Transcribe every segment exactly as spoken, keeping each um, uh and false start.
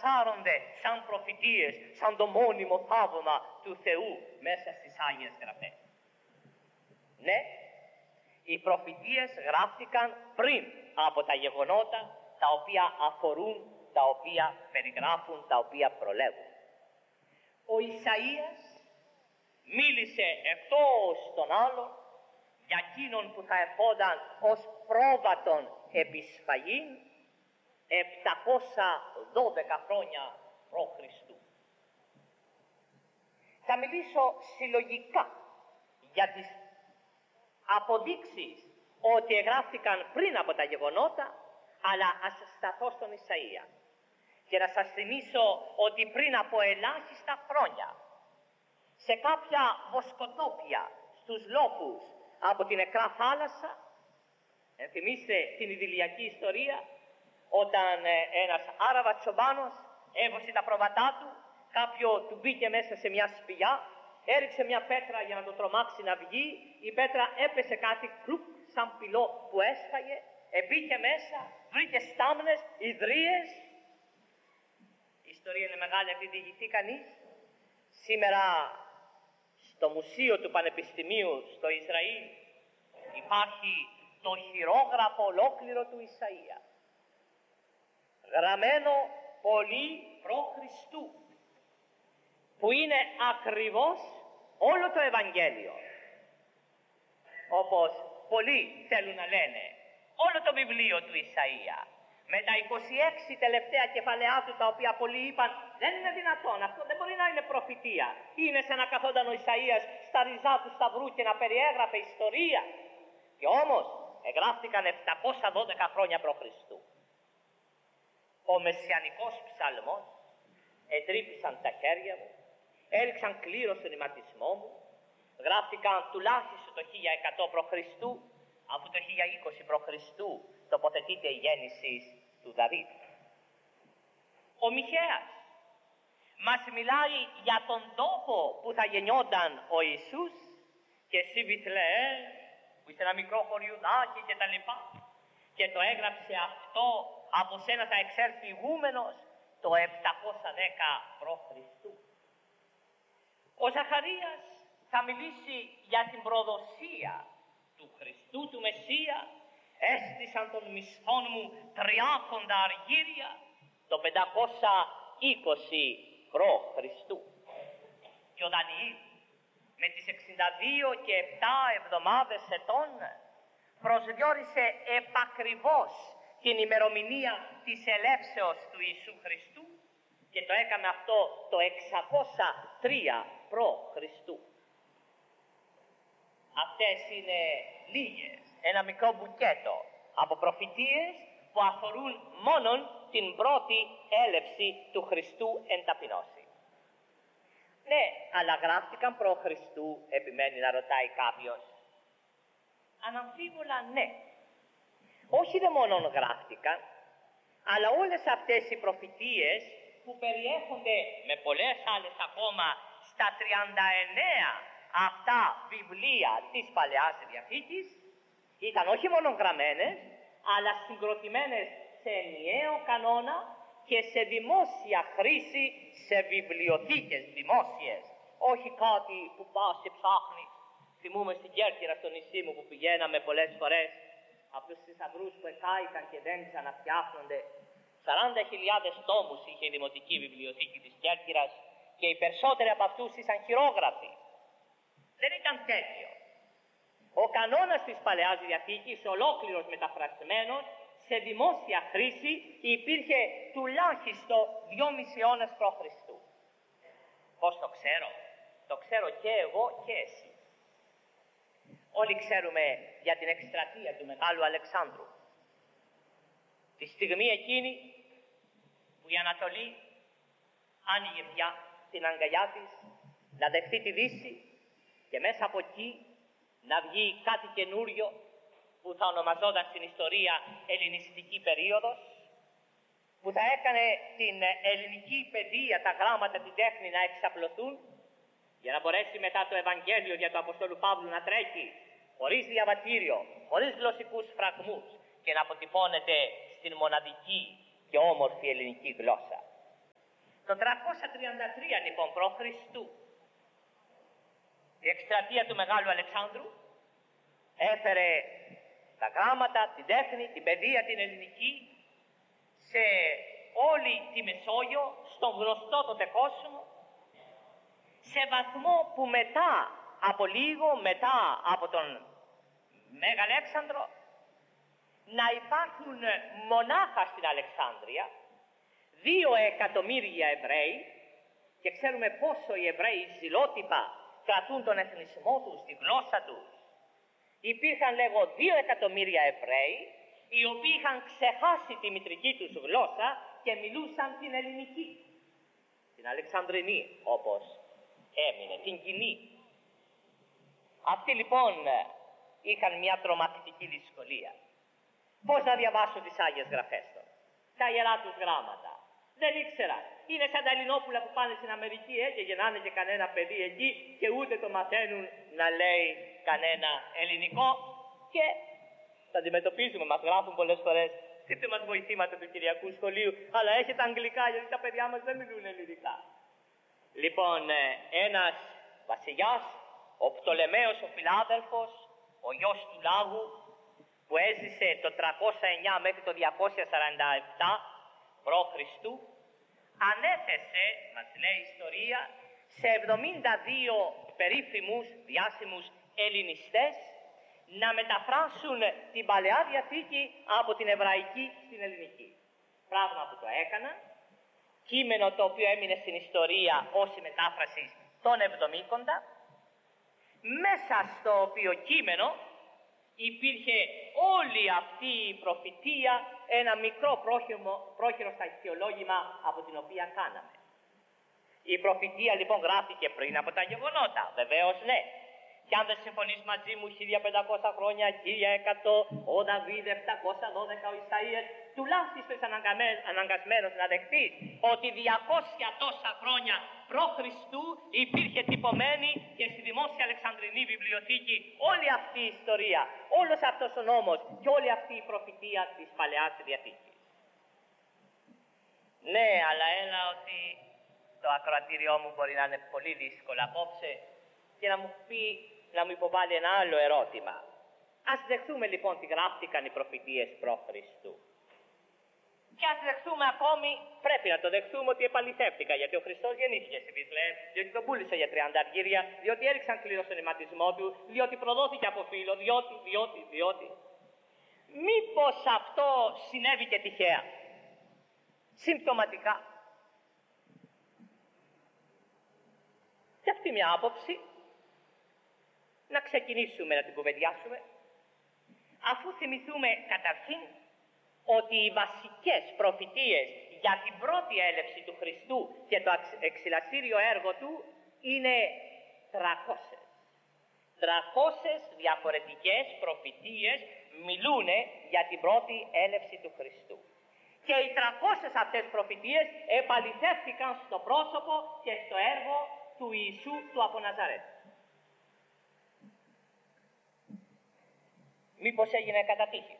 προσάρονται σαν προφητείες, σαν το μόνιμο θαύμα του Θεού μέσα στις Άγιες Γραφές. Ναι, οι προφητείες γράφτηκαν πριν από τα γεγονότα τα οποία αφορούν, τα οποία περιγράφουν, τα οποία προλέγουν. Ο Ισαΐας μίλησε εκτός των άλλων για εκείνον που θα ερχόταν ως πρόβατον επί σφαγήν επτακόσια δώδεκα χρόνια προ Χριστού. Θα μιλήσω συλλογικά για τις αποδείξεις ότι εγγράφτηκαν πριν από τα γεγονότα, αλλά ας σταθώ στον Ισαΐα και να σας θυμίσω ότι πριν από ελάχιστα χρόνια σε κάποια βοσκοτόπια στους λόφους από την νεκρά θάλασσα, θυμίστε την ιδηλιακή ιστορία, όταν ε, ένας Άραβας τσομπάνος έβωσε τα πρόβατά του, κάποιο του μπήκε μέσα σε μια σπηλιά, έριξε μια πέτρα για να το τρομάξει να βγει, η πέτρα έπεσε κάτι κλουκ σαν πυλό που έσφαγε, εμπήκε μέσα, βρήκε στάμνες, ιδρύες. Η ιστορία είναι μεγάλη, αυτή διηγηθεί κανείς. Σήμερα στο Μουσείο του Πανεπιστημίου στο Ισραήλ υπάρχει το χειρόγραφο ολόκληρο του Ισαΐα, γραμμένο πολύ προ Χριστού, που είναι ακριβώς όλο το Ευαγγέλιο. Όπως πολλοί θέλουν να λένε, όλο το βιβλίο του Ισαΐα, με τα είκοσι έξι τελευταία κεφαλαία του, τα οποία πολλοί είπαν δεν είναι δυνατόν, αυτό δεν μπορεί να είναι προφητεία. Είναι σαν να καθόταν ο Ισαΐας στα ριζά του σταυρού και να περιέγραφε ιστορία. Και όμως εγγράφτηκαν επτακόσια δώδεκα χρόνια προ Χριστού. Ο μεσιανικός ψαλμός, ετρύπησαν τα χέρια μου, έριξαν κλήρο στον ηματισμό μου, γράφτηκαν τουλάχιστον το χίλια εκατό προ Χριστού, αφού το χίλια είκοσι προ Χριστού τοποθετείται η γέννηση του Δαβίδ. Ο Μιχαίας μας μιλάει για τον τόπο που θα γεννιόταν ο Ιησούς, και εσύ Βιθλεέμ που είσαι ένα μικρό χωριουδάκι και τα λοιπά, και το έγραψε αυτό, από σένα θα εξέλθει ηγούμενος, το επτακόσια δέκα προ Χριστού. Ο Ζαχαρίας θα μιλήσει για την προδοσία του Χριστού, του Μεσσία. Έστησαν των μισθών μου τριάκοντα αργύρια, το πεντακόσια είκοσι προ Χριστού. Και ο Δανιήλ με τις εξήντα δύο και επτά εβδομάδες ετών προσδιορίσε επακριβώς την ημερομηνία της ελεύσεως του Ιησού Χριστού και το έκαμε αυτό το εξακόσια τρία προ Χριστού. Αυτές είναι λίγες, ένα μικρό μπουκέτο από προφητείες που αφορούν μόνον την πρώτη έλευση του Χριστού εν ταπεινώσει. Ναι, αλλά γράφτηκαν προ Χριστού, επιμένει να ρωτάει κάποιος. Αναμφίβολα ναι. Όχι δε μόνον γράφτηκαν, αλλά όλες αυτές οι προφητείες που περιέχονται με πολλές άλλες ακόμα στα τριάντα εννέα αυτά βιβλία της Παλαιάς Διαθήκης, ήταν όχι μόνο γραμμένες, αλλά συγκροτημένες σε ενιαίο κανόνα και σε δημόσια χρήση, σε βιβλιοθήκες δημόσιες. Όχι κάτι που πας και ψάχνεις. Θυμούμε στην Κέρκυρα στο νησί μου που πηγαίναμε πολλές φορές, αυτούς τους θησαυρούς που εκάηκαν και δεν ξαναφτιάχνονται. σαράντα χιλιάδες τόμους είχε η Δημοτική Βιβλιοθήκη της Κέρκυρας και οι περισσότεροι από αυτούς ήσαν χειρόγραφοι. Δεν ήταν τέτοιο. Ο κανόνας της Παλαιάς Διαθήκης, ολόκληρος μεταφρασμένος, σε δημόσια χρήση υπήρχε τουλάχιστον δυόμισι αιώνες προ Χριστού. Πώς το ξέρω? Το ξέρω και εγώ και εσύ. Όλοι ξέρουμε για την εκστρατεία του Μεγάλου Αλεξάνδρου. Τη στιγμή εκείνη που η Ανατολή άνοιγε πια την αγκαλιά της να δεχτεί τη Δύση και μέσα από εκεί να βγει κάτι καινούριο που θα ονομαζόταν στην ιστορία ελληνιστική περίοδος, που θα έκανε την ελληνική παιδεία, τα γράμματα, την τέχνη να εξαπλωθούν για να μπορέσει μετά το Ευαγγέλιο για το Αποστόλου Παύλου να τρέχει χωρίς διαβατήριο, χωρίς γλωσσικούς φραγμούς και να αποτυπώνεται στην μοναδική και όμορφη ελληνική γλώσσα. Το τριακόσια τριάντα τρία λοιπόν π.Χ. η εκστρατεία του Μεγάλου Αλεξάνδρου έφερε τα γράμματα, την τέχνη, την παιδεία, την ελληνική σε όλη τη Μεσόγειο, στον γνωστό τότε κόσμο, σε βαθμό που μετά από λίγο, μετά από τον Μέγα Αλέξανδρο, να υπάρχουν μονάχα στην Αλεξάνδρεια δύο εκατομμύρια Εβραίοι, και ξέρουμε πόσο οι Εβραίοι ζηλότυπα κρατούν τον εθνισμό τους, τη γλώσσα τους. Υπήρχαν, λέγω, δύο εκατομμύρια Εβραίοι, οι οποίοι είχαν ξεχάσει τη μητρική τους γλώσσα και μιλούσαν την ελληνική, την Αλεξανδρινή, όπως έμεινε, την κοινή. Αυτοί λοιπόν είχαν μια τρομακτική δυσκολία. Πώς να διαβάσουν τις Άγιες Γραφές τώρα, τα ιερά τους γράμματα. Δεν ήξερα. Είναι σαν τα Ελληνόπουλα που πάνε στην Αμερική ε, και γεννάνε και κανένα παιδί εκεί και ούτε το μαθαίνουν να λέει κανένα ελληνικό. Και τα αντιμετωπίζουμε, μας γράφουν πολλές φορές, στείλτε μας βοηθήματα του Κυριακού Σχολείου, αλλά έχετε αγγλικά γιατί τα παιδιά μας δεν μιλούν ελληνικά. Λοιπόν, ένας βασιλιάς, ο Πτολεμαίος ο Φιλάδελφος, ο γιος του Λάγου, που έζησε το τριακόσια εννιά μέχρι το διακόσια σαράντα επτά π.Χ., ανέθεσε, μας λέει η ιστορία, σε εβδομήντα δύο περίφημους διάσημους ελληνιστές να μεταφράσουν την Παλαιά Διαθήκη από την Εβραϊκή στην Ελληνική. Πράγμα που το έκαναν, κείμενο το οποίο έμεινε στην ιστορία ως η μετάφραση των Εβδομήκοντα, μέσα στο οποίο κείμενο υπήρχε όλη αυτή η προφητεία, ένα μικρό πρόχειρο, πρόχειρο σταχυολόγημα από την οποία κάναμε. Η προφητεία λοιπόν γράφτηκε πριν από τα γεγονότα, βεβαίως ναι. Και αν δεν συμφωνείς μαζί μου, χίλια πεντακόσια χρόνια, χίλια εκατό, ο Δαβίδ, επτακόσια δώδεκα, ο Ισαΐας, τουλάχιστον είσαι αναγκασμένος να δεχτείς ότι διακόσια τόσα χρόνια π.Χ. υπήρχε τυπωμένη και στη Δημόσια Αλεξανδρινή Βιβλιοθήκη όλη αυτή η ιστορία, όλος αυτός ο νόμος και όλη αυτή η προφητεία της Παλαιάς Διαθήκης. Ναι, αλλά έλα ότι το ακροατήριό μου μπορεί να είναι πολύ δύσκολο απόψε και να μου πει, να μου υποβάλει ένα άλλο ερώτημα. Ας δεχτούμε λοιπόν τι γράφτηκαν οι προφητείες π.Χ. Και ας δεχτούμε ακόμη, πρέπει να το δεχτούμε ότι επαληθεύτηκαν, γιατί ο Χριστός γεννήθηκε στη Βηθλεέμ, διότι τον πούλησε για τριάντα αργύρια, διότι έριξαν κληρό στον αιματισμό του, διότι προδόθηκε από φίλο, διότι, διότι, διότι. Μήπως αυτό συνέβη και τυχαία, συμπτωματικά. Και αυτή μια άποψη να ξεκινήσουμε να την κουβεντιάσουμε, αφού θυμηθούμε καταρχήν ότι οι βασικές προφητείες για την πρώτη έλευση του Χριστού και το εξηλαστήριο έργο του είναι τριακόσιες. τριακόσιες διαφορετικές προφητείες μιλούν για την πρώτη έλευση του Χριστού. Και οι τριακόσιες αυτές προφητείες επαληθεύτηκαν στο πρόσωπο και στο έργο του Ιησού του από Ναζαρέτ. Μήπως έγινε κατά τύχη?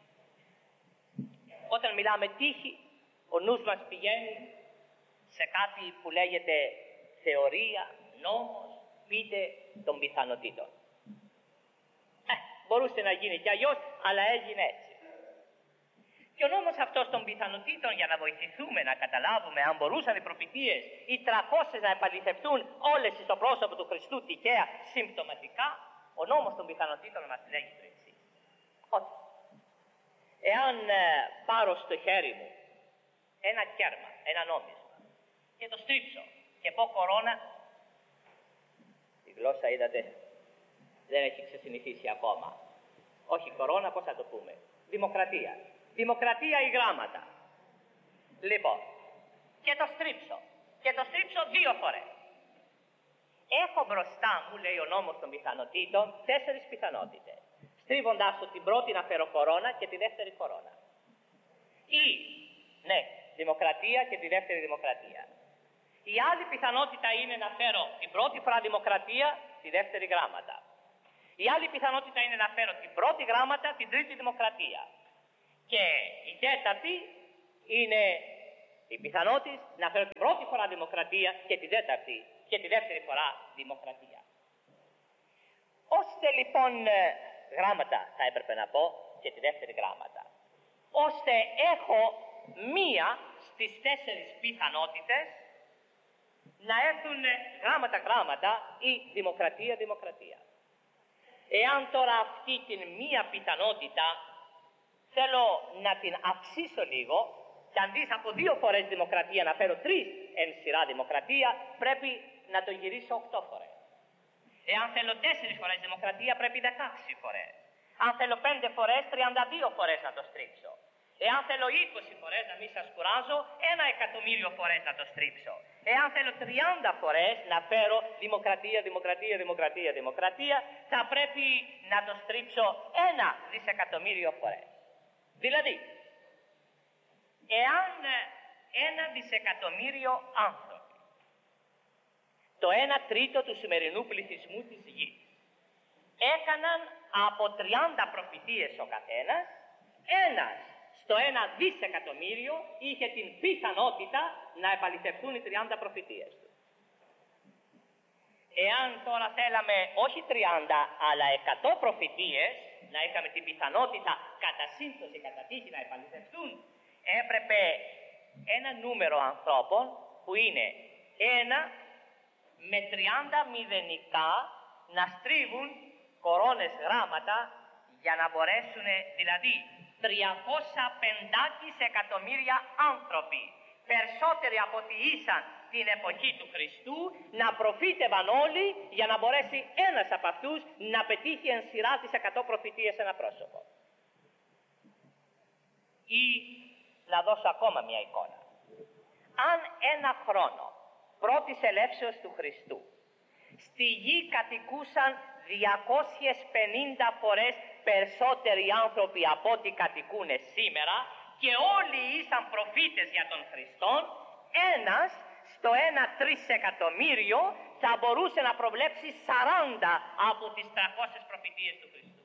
Όταν μιλάμε τύχη, ο νους μας πηγαίνει σε κάτι που λέγεται θεωρία, νόμος, πείτε των πιθανοτήτων. Ε, μπορούσε να γίνει κι αλλιώς, αλλά έγινε έτσι. Και ο νόμος αυτός των πιθανοτήτων, για να βοηθηθούμε να καταλάβουμε αν μπορούσαν οι προφητείες, οι τριακόσιες να επαληθευτούν όλες στο πρόσωπο του Χριστού τυχαία, συμπτωματικά, ο νόμος των πιθανοτήτων μας λέγει το εξής. Ότι εάν ε, πάρω στο χέρι μου ένα κέρμα, ένα νόμισμα και το στρίψω και πω κορώνα, η γλώσσα είδατε δεν έχει ξεσυνηθίσει ακόμα. Όχι κορώνα, πώς θα το πούμε, δημοκρατία. Δημοκρατία ή γράμματα. Λοιπόν, και το στρίψω. Και το στρίψω δύο φορές. Έχω μπροστά μου, λέει ο νόμος των πιθανοτήτων, τέσσερις πιθανότητες. Στρίβοντας το την πρώτη να φέρω κορώνα και τη δεύτερη κορώνα. Ή, ναι, δημοκρατία και τη δεύτερη δημοκρατία. Η άλλη πιθανότητα είναι να φέρω την πρώτη φορά δημοκρατία, τη δεύτερη γράμματα. Η άλλη πιθανότητα είναι να φέρω την πρώτη γράμματα, την τρίτη δημοκρατία. Και η τέταρτη είναι Η πιθανότητα να φέρω την πρώτη φορά δημοκρατία και τη τέταρτη και τη δεύτερη φορά δημοκρατία. Ώστε λοιπόν γράμματα θα έπρεπε να πω και τη δεύτερη γράμματα. Ώστε έχω μία στις τέσσερις πιθανότητες να έρθουν γράμματα-γράμματα η δημοκρατία-δημοκρατία. Εάν τώρα αυτή την μία πιθανότητα θέλω να την αυξήσω λίγο και αντί από δύο φορές δημοκρατία να φέρω τρεις εν σειρά δημοκρατία, πρέπει να το γυρίσω οκτώ φορές. Εάν θέλω τέσσερις φορές δημοκρατία, πρέπει δεκαέξι φορές. Αν θέλω πέντε φορές, τριάντα δύο φορές να το στρίψω. Εάν θέλω είκοσι φορές, να μην σας κουράζω, ένα εκατομμύριο φορές να το στρίψω. Εάν θέλω τριάντα φορές να φέρω δημοκρατία, δημοκρατία, δημοκρατία, δημοκρατία, θα πρέπει να το στρίψω ένα δισεκατομμύριο φορές. Δηλαδή, εάν ένα δισεκατομμύριο άνθρωποι, το ένα τρίτο του σημερινού πληθυσμού της γης, έκαναν από τριάντα προφητείες ο καθένας, ένας στο ένα δισεκατομμύριο είχε την πιθανότητα να επαληθευτούν οι τριάντα προφητείες του. Εάν τώρα θέλαμε όχι τριάντα αλλά εκατό προφητείες, να είχαμε την πιθανότητα κατά σύμπτωση, κατά τύχη να επαληθευτούν, έπρεπε ένα νούμερο ανθρώπων που είναι ένα με τριάντα μηδενικά να στρίβουν κορώνες γράμματα για να μπορέσουν, δηλαδή τριακόσια πενήντα εκατομμύρια άνθρωποι, περισσότεροι από ό,τι ήσαν την εποχή του Χριστού, να προφήτευαν όλοι για να μπορέσει ένας από αυτούς να πετύχει εν σειρά τις εκατό προφητείες σε ένα πρόσωπο. Ή να δώσω ακόμα μια εικόνα. Αν ένα χρόνο πρώτης ελεύσεως του Χριστού στη γη κατοικούσαν διακόσιες πενήντα φορές περισσότεροι άνθρωποι από ό,τι κατοικούν σήμερα και όλοι ήσαν προφήτες για τον Χριστόν, ένας στο ένα τρισεκατομμύριο θα μπορούσε να προβλέψει σαράντα από τις τριακόσιες προφητείες του Χριστού.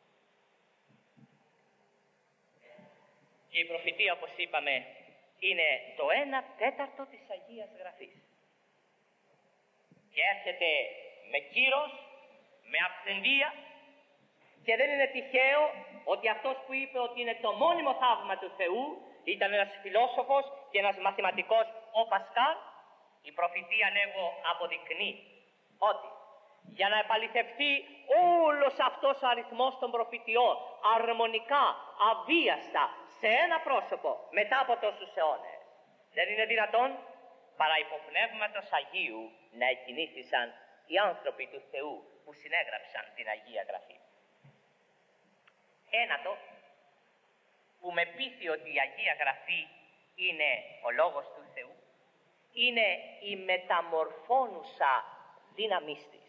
Και η προφητεία, όπως είπαμε, είναι το ένα τέταρτο της Αγίας Γραφής. Και έρχεται με κύρος, με αυθεντία, και δεν είναι τυχαίο ότι αυτός που είπε ότι είναι το μόνιμο θαύμα του Θεού ήταν ένας φιλόσοφος και ένας μαθηματικός, ο Πασκάλ. Η προφητεία, λέγω, αποδεικνύει ότι για να επαληθευτεί όλος αυτός ο αριθμός των προφητιών αρμονικά, αβίαστα, σε ένα πρόσωπο μετά από τόσους αιώνες, δεν είναι δυνατόν παρά υπό πνεύματος Αγίου να εκκινήθησαν οι άνθρωποι του Θεού που συνέγραψαν την Αγία Γραφή. Ένατο, που με πείθει ότι η Αγία Γραφή είναι ο Λόγος του Θεού, είναι η μεταμορφώνουσα δύναμής της.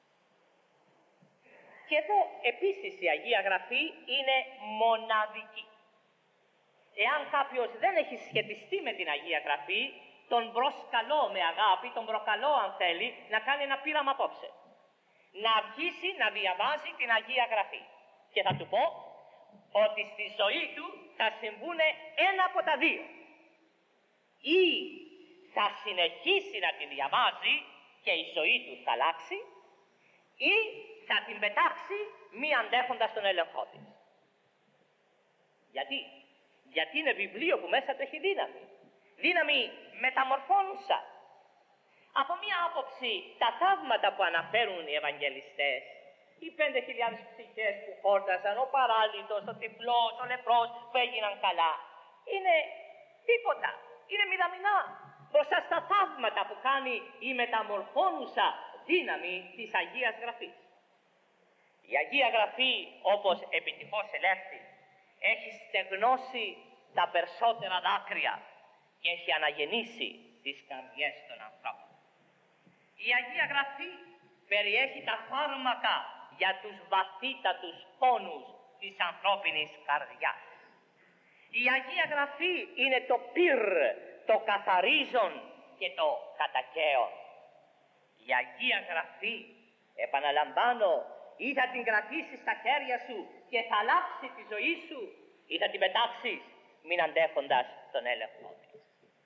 Και εδώ επίσης η Αγία Γραφή είναι μοναδική. Εάν κάποιος δεν έχει σχετιστεί με την Αγία Γραφή, τον προσκαλώ με αγάπη, τον προκαλώ αν θέλει να κάνει ένα πείραμα απόψε. Να αρχίσει να διαβάζει την Αγία Γραφή. Και θα του πω ότι στη ζωή του θα συμβούν ένα από τα δύο. Ή θα συνεχίσει να την διαβάζει και η ζωή του θα αλλάξει, ή θα την πετάξει μη αντέχοντας τον έλεγχό της. Γιατί? Γιατί είναι βιβλίο που μέσα του έχει δύναμη. Δύναμη μεταμορφώνουσα. Από μία άποψη, τα θαύματα που αναφέρουν οι Ευαγγελιστές, οι πέντε χιλιάδες ψυχές που χόρτασαν, ο παράλυτος, ο τυφλός, ο λεπρός που έγιναν καλά, είναι τίποτα. Είναι μηδαμινά μπροστά στα θαύματα που κάνει η μεταμορφώνουσα δύναμη της Αγίας Γραφής. Η Αγία Γραφή, όπως επιτυχώς ελέγχθη, έχει στεγνώσει τα περισσότερα δάκρυα και έχει αναγεννήσει τις καρδιές των ανθρώπων. Η Αγία Γραφή περιέχει τα φάρμακα για τους βαθύτατους πόνους της ανθρώπινης καρδιάς. Η Αγία Γραφή είναι το πυρ, το καθαρίζον και το κατακαίον. Η Αγία Γραφή, επαναλαμβάνω, ή θα την κρατήσεις στα χέρια σου και θα αλλάξει τη ζωή σου, ή θα την πετάξεις μην αντέχοντας τον έλεγχο της.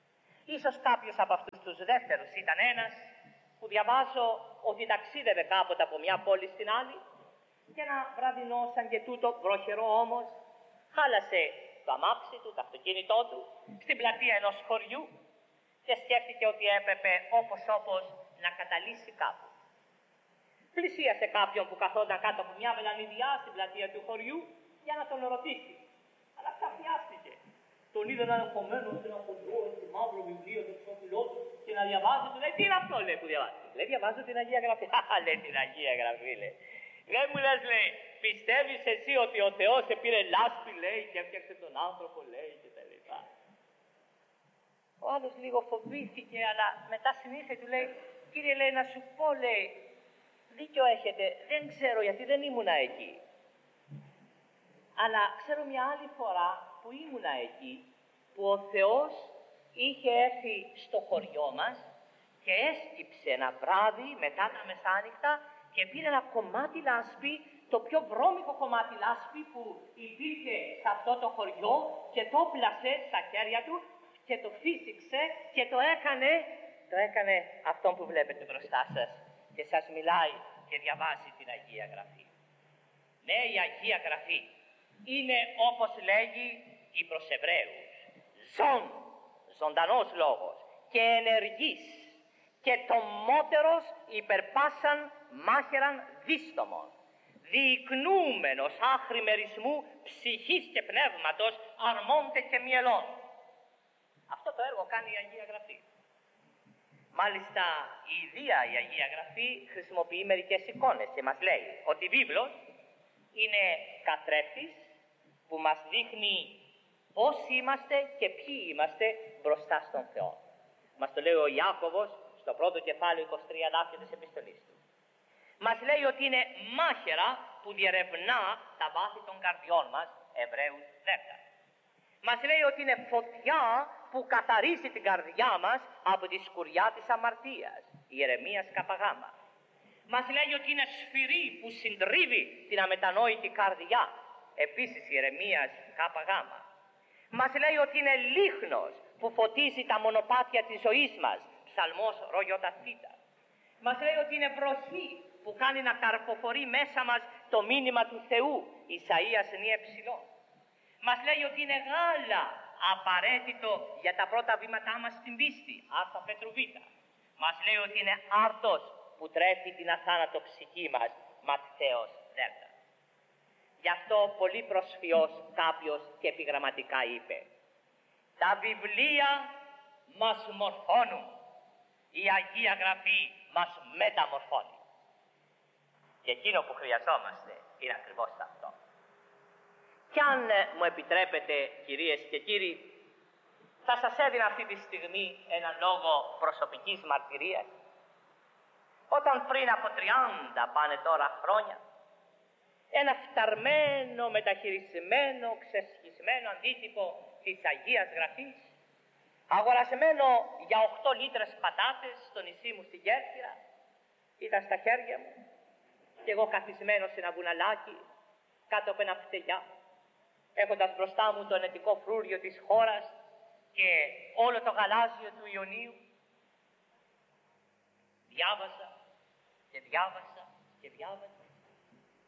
Ίσως κάποιος από αυτούς τους δεύτερους ήταν ένας που διαβάζω ότι ταξίδευε κάποτε από μια πόλη στην άλλη και ένα βραδινό σαν και τούτο, βροχερό όμως, χάλασε το αμάξι του, το αυτοκίνητό του, στην πλατεία ενός χωριού και σκέφτηκε ότι έπρεπε όπως όπως να καταλύσει κάπου. Πλησίασε κάποιον που καθόταν κάτω από μια βελανιδιά στην πλατεία του χωριού για να τον ρωτήσει. Αλλά ξαφνιάστηκε. Τον είδε να είναι χωμένο σε ένα χοντρό, σε μαύρο βιβλίο, το ξόφυλλό του και να διαβάζει. Του λέει: τι είναι αυτό, λέει, που διαβάζει. Λέει: διαβάζω την Αγία Γραφή. Χαχα, λέει, την Αγία Γραφή, λέει. Δεν μου λες, λέει, πιστεύεις εσύ ότι ο Θεός σε πήρε λάσπη, λέει, και έφτιαξε τον άνθρωπο, λέει, και τα λοιπά. Ο άλλος λίγο φοβήθηκε, αλλά μετά συνήθισε, του λέει: κύριε, λέει, να σου πω, λέει, δίκιο έχετε, δεν ξέρω γιατί δεν ήμουνα εκεί. Αλλά ξέρω μια άλλη φορά που ήμουνα εκεί, που ο Θεός είχε έρθει στο χωριό μας και έσκυψε ένα βράδυ μετά τα μεσάνυχτα και πήρε ένα κομμάτι λάσπη, το πιο βρώμικο κομμάτι λάσπη που υπήρχε σε αυτό το χωριό και το πλάσε στα χέρια του και το φύσηξε και το έκανε, το έκανε αυτό που βλέπετε μπροστά σας και σας μιλάει και διαβάζει την Αγία Γραφή. Ναι, η Αγία Γραφή είναι, όπως λέγει η προς Εβραίους, ζών, ζωντανός λόγος και ενεργής και τομότερος υπερπάσαν μάχαιραν δίστομον, διεικνούμενος άχρη μερισμού ψυχής και πνεύματος, αρμόντε και μυελών. Αυτό το έργο κάνει η Αγία Γραφή. Μάλιστα η ίδια η Αγία Γραφή χρησιμοποιεί μερικές εικόνες και μας λέει ότι η βίβλος είναι καθρέφτης που μας δείχνει πώς είμαστε και ποιοι είμαστε μπροστά στον Θεό. Μας το λέει ο Ιάκωβος στο πρώτο κεφάλαιο είκοσι τρία δάφια της επιστολής του. Μας λέει ότι είναι μάχαιρα που διερευνά τα βάθη των καρδιών μας, Εβραίους δέκα. Μας λέει ότι είναι φωτιά που καθαρίζει την καρδιά μας από τη σκουριά της αμαρτίας, Ιερεμίας καπαγάμα. Μας λέει ότι είναι σφυρί που συντρίβει την αμετανόητη καρδιά, επίσης Ιερεμίας καπαγάμα. Μας λέει ότι είναι λίχνος που φωτίζει τα μονοπάτια της ζωής μας, Ψαλμός Ρογιοταθήτα. Μας λέει ότι είναι βροχή που κάνει να καρποφορεί μέσα μας το μήνυμα του Θεού, Ισαΐας εννιά εψιλών. Μας λέει ότι είναι γάλα απαραίτητο για τα πρώτα βήματά μας στην πίστη, Α Πέτρου Β. Μας λέει ότι είναι άρτος που τρέφει την αθάνατο ψυχή μας, Ματθαίος δέκα. Γι' αυτό πολύ προσφιώς κάποιος και επιγραμματικά είπε: τα βιβλία μας μορφώνουν, η Αγία Γραφή μας μεταμορφώνει. Και εκείνο που χρειαζόμαστε είναι ακριβώς αυτό. Κι αν ε, μου επιτρέπετε, κυρίες και κύριοι, θα σας έδινα αυτή τη στιγμή έναν λόγο προσωπικής μαρτυρίας. Όταν πριν από τριάντα πάνε τώρα χρόνια, ένα φθαρμένο, μεταχειρισμένο, ξεσχισμένο αντίτυπο της Αγίας Γραφής, αγορασμένο για οκτώ λίτρες πατάτες στο νησί μου στην Κέρκυρα, ήταν στα χέρια μου και εγώ καθισμένος σε ένα βουναλάκι κάτω από ένα φτελιά, έχοντας μπροστά μου το ενετικό φρούριο της χώρας και όλο το γαλάζιο του Ιωνίου. Διάβασα και διάβασα και διάβασα